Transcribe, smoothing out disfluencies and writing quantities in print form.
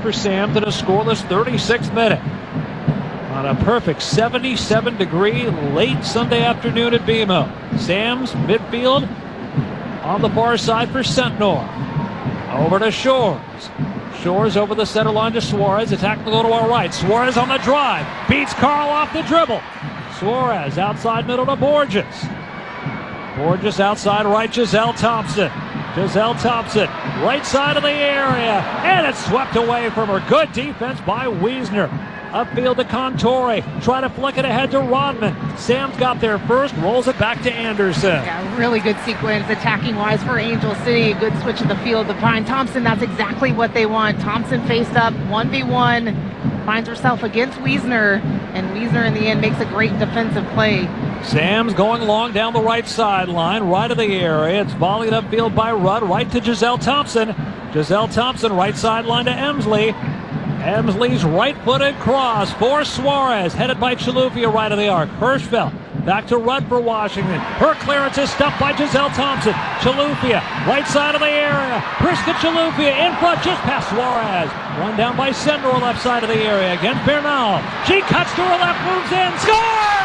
for Sam in a scoreless 36th minute. On a perfect 77-degree late Sunday afternoon at BMO. Sam's midfield on the far side for Sentnor. Over to Shores. Shores over the center line to Suarez. Attack will go to our right. Suarez on the drive. Beats Carl off the dribble. Suarez outside middle to Borges. Borges outside right. Giselle Thompson. Giselle Thompson right side of the area. And it's swept away from her. Good defense by Wiesner. Upfield to Contori. Try to flick it ahead to Rodman. Sam's got there first. Rolls it back to Anderson. Yeah, really good sequence attacking-wise for Angel City. Good switch of the field to find Thompson. That's exactly what they want. Thompson faced up 1v1. Finds herself against Wiesner. And Wiesner in the end makes a great defensive play. Sam's going long down the right sideline. Right of the area. It's volleyed upfield by Rudd. Right to Giselle Thompson. Giselle Thompson right sideline to Emsley. Emsley's right-footed cross for Suarez, headed by Chilufya right of the arc. Hirschfeld back to Rudd for Washington. Her clearance is stopped by Giselle Thompson. Chilufya, right side of the area. Priska Chilufya in front, just past Suarez. Run down by Sendor, left side of the area. Again, Bernal. She cuts to her left, moves in, scores!